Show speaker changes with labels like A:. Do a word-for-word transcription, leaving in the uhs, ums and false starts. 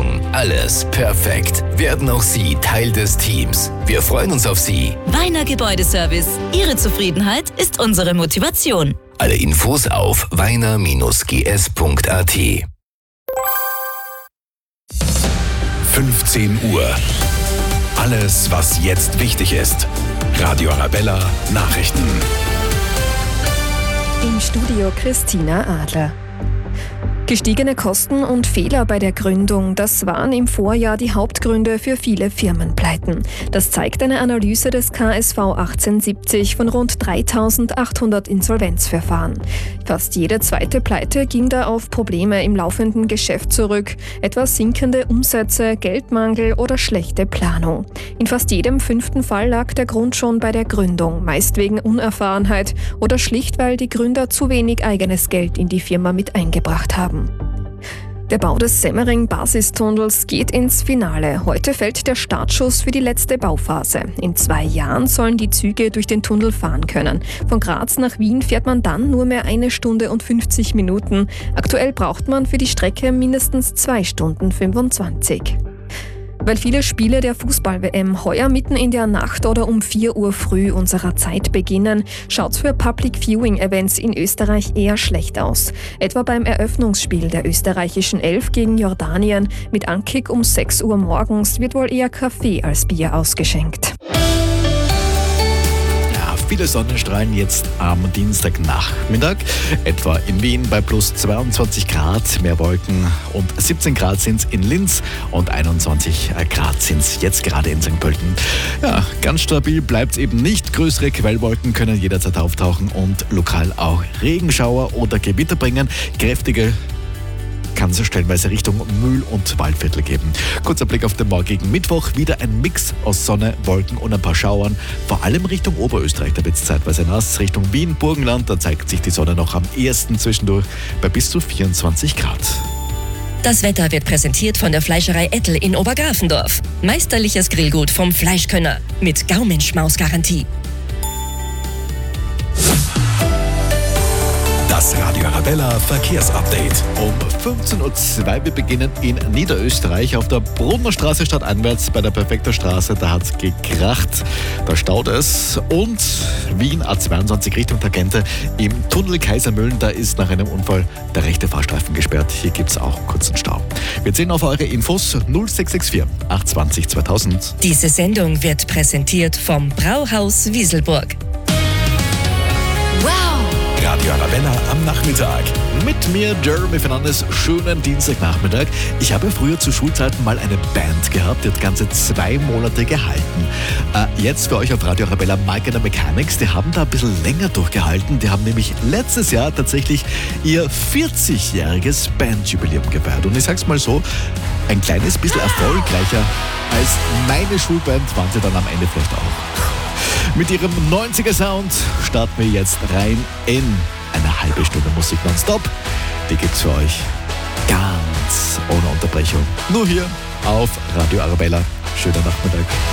A: Leistung, alles perfekt. Werden auch Sie Teil des Teams. Wir freuen uns auf Sie.
B: Weiner Gebäudeservice. Ihre Zufriedenheit ist unsere Motivation.
A: Alle Infos auf weiner Bindestrich g s punkt a t.
C: fünfzehn Uhr. Alles, was jetzt wichtig ist. Radio Arabella Nachrichten.
D: Im Studio Christina Adler. Gestiegene Kosten und Fehler bei der Gründung, das waren im Vorjahr die Hauptgründe für viele Firmenpleiten. Das zeigt eine Analyse des K S V achtzehnhundertsiebzig von rund dreitausendachthundert Insolvenzverfahren. Fast jede zweite Pleite ging da auf Probleme im laufenden Geschäft zurück, etwa sinkende Umsätze, Geldmangel oder schlechte Planung. In fast jedem fünften Fall lag der Grund schon bei der Gründung, meist wegen Unerfahrenheit oder schlicht, weil die Gründer zu wenig eigenes Geld in die Firma mit eingebracht haben. Der Bau des Semmering-Basistunnels geht ins Finale. Heute fällt der Startschuss für die letzte Bauphase. In zwei Jahren sollen die Züge durch den Tunnel fahren können. Von Graz nach Wien fährt man dann nur mehr eine Stunde und fünfzig Minuten. Aktuell braucht man für die Strecke mindestens zwei Stunden fünfundzwanzig. Weil viele Spiele der Fußball-W M heuer mitten in der Nacht oder um vier Uhr früh unserer Zeit beginnen, schaut's für Public-Viewing-Events in Österreich eher schlecht aus. Etwa beim Eröffnungsspiel der österreichischen Elf gegen Jordanien mit Ankick um sechs Uhr morgens wird wohl eher Kaffee als Bier ausgeschenkt.
E: Viele Sonnenstrahlen jetzt am Dienstagnachmittag, etwa in Wien bei plus zweiundzwanzig Grad, mehr Wolken und siebzehn Grad sind es in Linz und einundzwanzig Grad sind es jetzt gerade in Sankt Pölten. Ja, ganz stabil bleibt es eben nicht. Größere Quellwolken können jederzeit auftauchen und lokal auch Regenschauer oder Gewitter bringen. Kräftige kann es stellenweise Richtung Mühl- und Waldviertel geben. Kurzer Blick auf den morgigen Mittwoch. Wieder ein Mix aus Sonne, Wolken und ein paar Schauern. Vor allem Richtung Oberösterreich, da wird es zeitweise nass. Richtung Wien, Burgenland, da zeigt sich die Sonne noch am ehesten zwischendurch bei bis zu vierundzwanzig Grad.
F: Das Wetter wird präsentiert von der Fleischerei Ettel in Obergrafendorf. Meisterliches Grillgut vom Fleischkönner mit Gaumenschmaus-Garantie.
C: Das Radio Arabella Verkehrsupdate.
E: Um fünfzehn Uhr zwei, wir beginnen in Niederösterreich auf der Brunner Straße stadteinwärts bei der Perfekter Straße. Da hat es gekracht, da staut es. Und Wien A zweiundzwanzig Richtung Tangente im Tunnel Kaisermühlen, da ist nach einem Unfall der rechte Fahrstreifen gesperrt. Hier gibt es auch kurzen Stau. Wir zählen auf eure Infos null sechs sechs vier acht zwei null zweitausend.
F: Diese Sendung wird präsentiert vom Brauhaus Wieselburg.
B: Wow!
C: Radio Arabella am Nachmittag.
E: Mit mir Jeremy Fernandes, schönen Dienstagnachmittag. Ich habe früher zu Schulzeiten mal eine Band gehabt, die hat ganze zwei Monate gehalten. Äh, jetzt für euch auf Radio Arabella Mike and the Mechanics, die haben da ein bisschen länger durchgehalten. Die haben nämlich letztes Jahr tatsächlich ihr vierzigjähriges Bandjubiläum gefeiert. Und ich sag's mal so, ein kleines bisschen erfolgreicher als meine Schulband waren sie dann am Ende vielleicht auch. Mit ihrem neunziger Sound starten wir jetzt rein in eine halbe Stunde Musik nonstop. Die gibt's für euch ganz ohne Unterbrechung. Nur hier auf Radio Arabella. Schönen Nachmittag.